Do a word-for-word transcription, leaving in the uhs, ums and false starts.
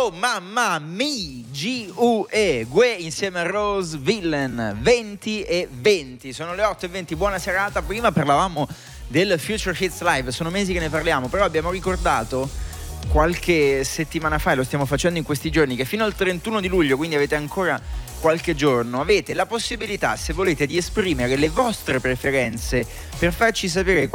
Oh mamma mia, G U E, Gue insieme a Rose Villain, venti e venti, sono le otto e venti, buona serata. Prima parlavamo del Future Hits Live, sono mesi che ne parliamo, però abbiamo ricordato qualche settimana fa, e lo stiamo facendo in questi giorni, che fino al trentuno di luglio, quindi avete ancora qualche giorno, avete la possibilità, se volete, di esprimere le vostre preferenze per farci sapere